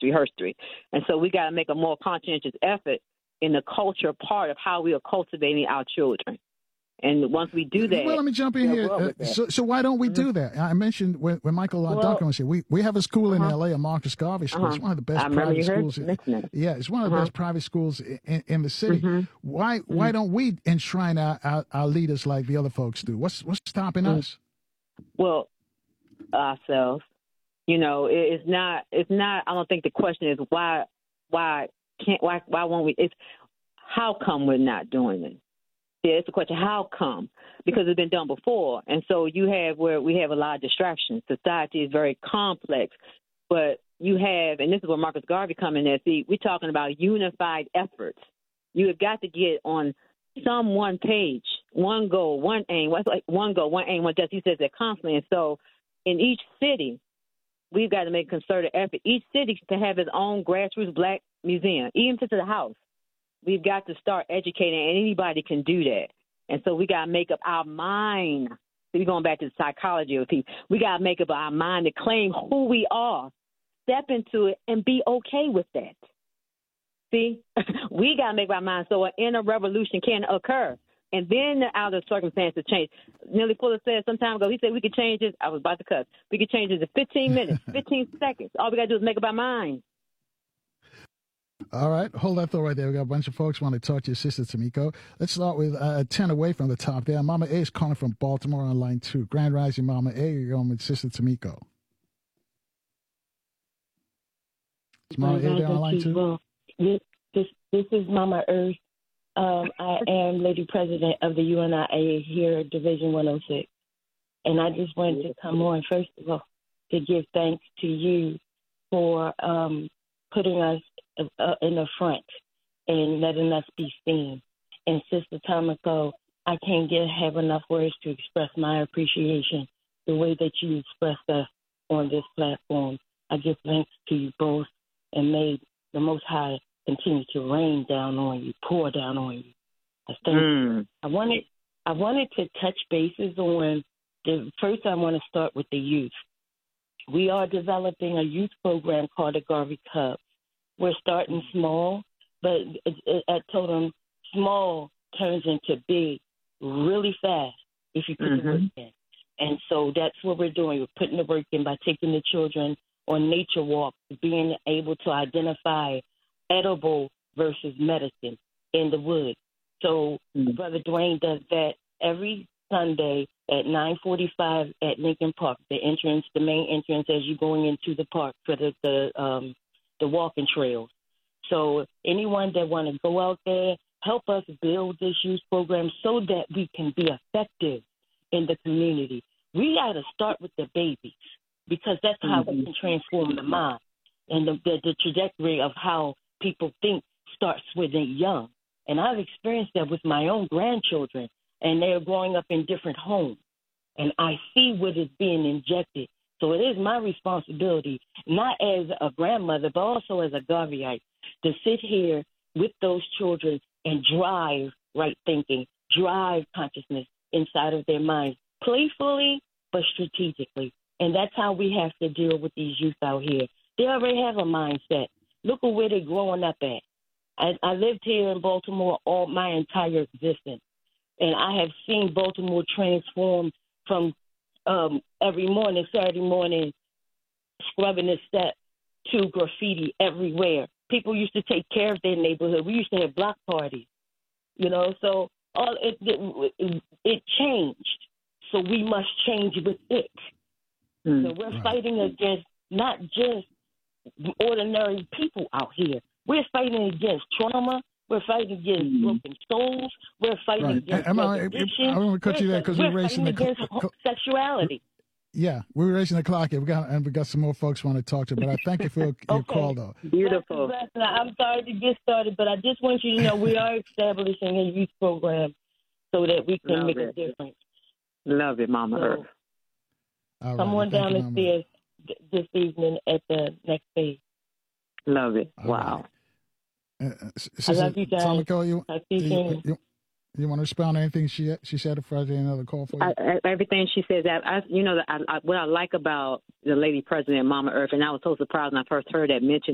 herstory. And so we got to make a more conscientious effort in the culture part of how we are cultivating our children. And once we do that, well, let me jump in here. So why don't we do that? I mentioned when Michael Duncan was here, we have a school in L.A., a Marcus Garvey School. It's one of the best private schools. Yeah, it's one of the best private schools in the city. Why don't we enshrine our leaders like the other folks do? What's stopping us? Well, ourselves. You know, it's not. I don't think the question is why won't we? It's how come we're not doing it. Yeah, it's a question, how come? Because it's been done before. And so you have where we have a lot of distractions. Society is very complex. But you have, and this is where Marcus Garvey come in there. See, we're talking about unified efforts. You have got to get on some one page, one goal, one aim. What's like one goal, one aim, one death? He says that constantly. And so in each city, we've got to make a concerted effort. Each city to have its own grassroots black museum, even to the house. We've got to start educating, and anybody can do that. And so we got to make up our mind. We're going back to the psychology of people. We got to make up our mind to claim who we are, step into it, and be okay with that. See? We got to make up our mind so an inner revolution can occur. And then the outer circumstances change. Neely Fuller said some time ago, he said we could change this. I was about to cuss. We could change this in 15 minutes, 15 seconds. All we got to do is make up our mind. All right, hold that thought right there. We got a bunch of folks want to talk to your sister, Tamiko. Let's start with 10 away from the top there. Mama A is calling from Baltimore on line 2. Grand Rising, Mama A. You're going with Sister Tamiko. Is Mama A there on line 2? Well, this is Mama Earth. I am Lady President of the UNIA here, Division 106. And I just wanted to come on, first of all, to give thanks to you for putting us in the front and letting us be seen. And Sister Tamiko, I can't have enough words to express my appreciation the way that you expressed us on this platform. I give thanks to you both, and may the Most High continue to rain down on you, pour down on you. I thank you. I wanted to touch bases on first. I want to start with the youth. We are developing a youth program called the Garvey Cubs. We're starting small, but I told them small turns into big really fast if you put the work in. And so that's what we're doing. We're putting the work in by taking the children on nature walks, being able to identify edible versus medicine in the woods. So Brother Dwayne does that every Sunday at 9:45 at Lincoln Park, the main entrance as you're going into the park for the walking trails. So anyone that want to go out there, help us build this youth program so that we can be effective in the community. We got to start with the babies because that's how we can transform the mind. And the trajectory of how people think starts when they're young. And I've experienced that with my own grandchildren, and they're growing up in different homes. And I see what is being injected. So it is my responsibility, not as a grandmother, but also as a Garveyite, to sit here with those children and drive right thinking, drive consciousness inside of their minds, playfully but strategically. And that's how we have to deal with these youth out here. They already have a mindset. Look at where they're growing up at. I lived here in Baltimore all my entire existence, and I have seen Baltimore transform from every morning, Saturday morning, scrubbing the steps to graffiti everywhere. People used to take care of their neighborhood. We used to have block parties, so it changed. So we must change with it. So we're fighting against not just ordinary people out here. We're fighting against trauma. We're fighting against broken souls. We're fighting against addiction. I want to cut you there because we're racing against sexuality. Yeah, we're racing the clock here. We got some more folks want to talk to, but I thank you for your call, though. Beautiful. I'm sorry to get started, but I just want you to know we are establishing a youth program so that we can make a difference. Love it, Mama Earth. Come on down the stairs this evening at the next phase. Love it. Wow. I love you guys. Tamiko, you want to respond to anything she said before I take another call for you? Everything she says. What I like about the Lady President, Mama Earth, and I was so surprised when I first heard that mentioned